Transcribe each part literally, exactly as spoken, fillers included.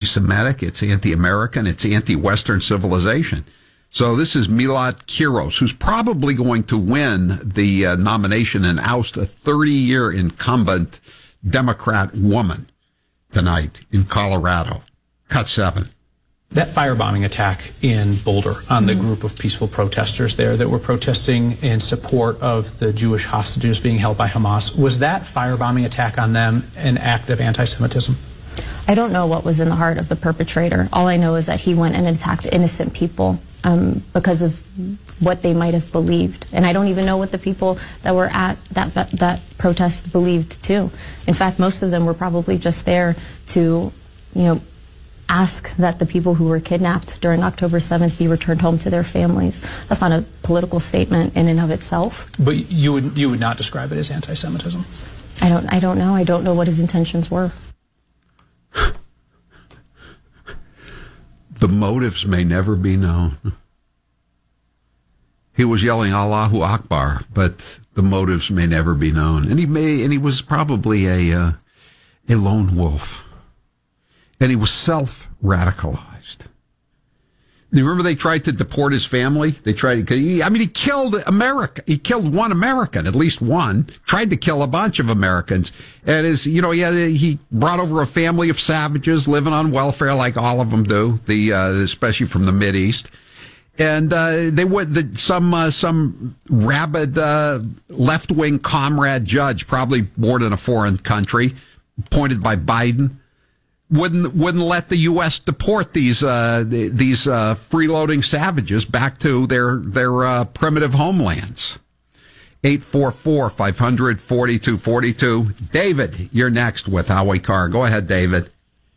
anti-Semitic, it's anti-American, it's anti-Western civilization. So this is Milad Kiros, who's probably going to win the uh, nomination and oust a thirty-year incumbent Democrat woman tonight in Colorado. Cut seven. That firebombing attack in Boulder on the group of peaceful protesters there that were protesting in support of the Jewish hostages being held by Hamas, was that firebombing attack on them an act of anti-Semitism? I don't know what was in the heart of the perpetrator. All I know is that he went and attacked innocent people um, because of what they might have believed. And I don't even know what the people that were at that, that, that protest believed too. In fact, most of them were probably just there to, you know, ask that the people who were kidnapped during October seventh be returned home to their families. That's not a political statement in and of itself. But you would you would not describe it as anti-Semitism? I don't I don't know. I don't know what his intentions were. The motives may never be known. He was yelling Allahu Akbar, but the motives may never be known. And he may, and he was probably a uh, a lone wolf. And he was self-radicalized. You remember they tried to deport his family? They tried to, I mean, he killed America. He killed one American, at least one. Tried to kill a bunch of Americans. And his, you know, yeah, he brought over a family of savages living on welfare like all of them do, the, uh, especially from the Mideast. And, uh, they would, the, some, uh, some rabid, uh, left-wing comrade judge, probably born in a foreign country, appointed by Biden, wouldn't wouldn't let the U S deport these uh, these uh, freeloading savages back to their their uh, primitive homelands. eight four four, five hundred, forty-two forty-two. David, you're next with Howie Carr. Go ahead, David.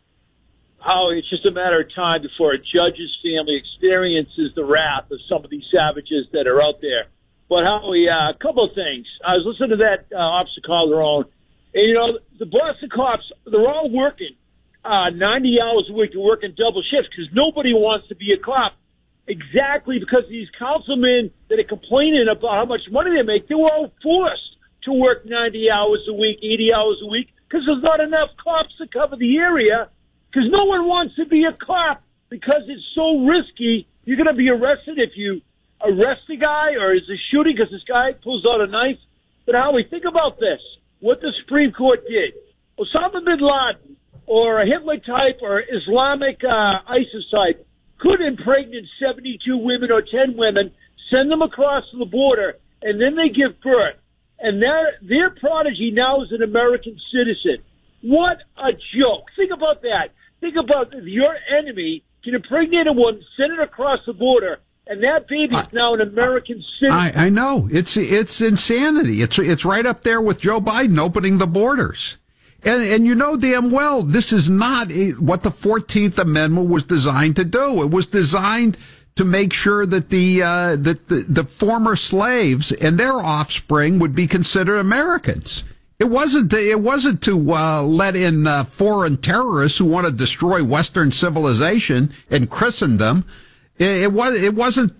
Howie, it's just a matter of time before a judge's family experiences the wrath of some of these savages that are out there. But Howie, uh, a couple of things. I was listening to that uh, Officer Calderon, and you know the Boston cops, they're all working. Uh, ninety hours a week to work in double shifts because nobody wants to be a cop. Exactly because these councilmen that are complaining about how much money they make, they were all forced to work ninety hours a week, eighty hours a week because there's not enough cops to cover the area because no one wants to be a cop because it's so risky. You're going to be arrested if you arrest a guy or is a shooting because this guy pulls out a knife. But Howie, think about this, what the Supreme Court did. Osama bin Laden or a Hitler type or Islamic uh, ISIS type could impregnate seventy-two women or ten women, send them across the border, and then they give birth. And their, their prodigy now is an American citizen. What a joke. Think about that. Think about if your enemy can impregnate a woman, send it across the border, and that baby is now an American citizen. I, I know. It's it's insanity. It's it's right up there with Joe Biden opening the borders. And, and you know damn well, this is not a, what the fourteenth Amendment was designed to do. It was designed to make sure that the, uh, that the, the former slaves and their offspring would be considered Americans. It wasn't, to, it wasn't to, uh, let in, uh, foreign terrorists who want to destroy Western civilization and Christendom. It, it was, it wasn't,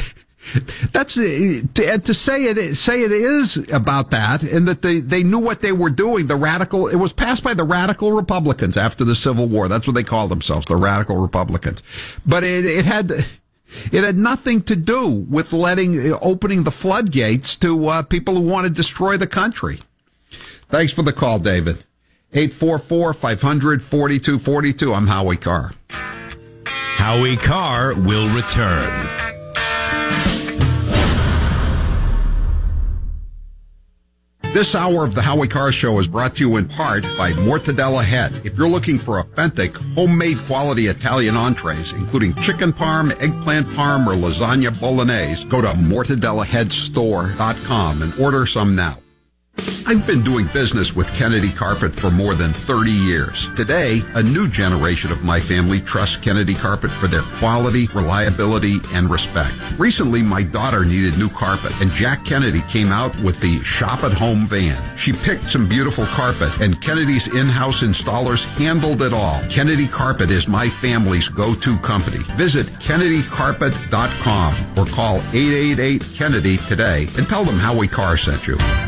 That's to, to say it say it is about that, and that they, they knew what they were doing. The radical it was passed by the radical Republicans after the Civil War. That's what they called themselves, the radical Republicans. But it, it had it had nothing to do with letting opening the floodgates to uh, people who want to destroy the country. Thanks for the call, David. eight four four, five hundred, forty-two forty-two. I'm Howie Carr. Howie Carr will return. This hour of the Howie Carr Show is brought to you in part by Mortadella Head. If you're looking for authentic, homemade quality Italian entrees, including chicken parm, eggplant parm, or lasagna bolognese, go to mortadella head store dot com and order some now. I've been doing business with Kennedy Carpet for more than thirty years. Today, a new generation of my family trusts Kennedy Carpet for their quality, reliability, and respect. Recently, my daughter needed new carpet, and Jack Kennedy came out with the Shop at Home van. She picked some beautiful carpet, and Kennedy's in-house installers handled it all. Kennedy Carpet is my family's go-to company. Visit kennedy carpet dot com or call eight eight eight, Kennedy today and tell them Howie Carr sent you.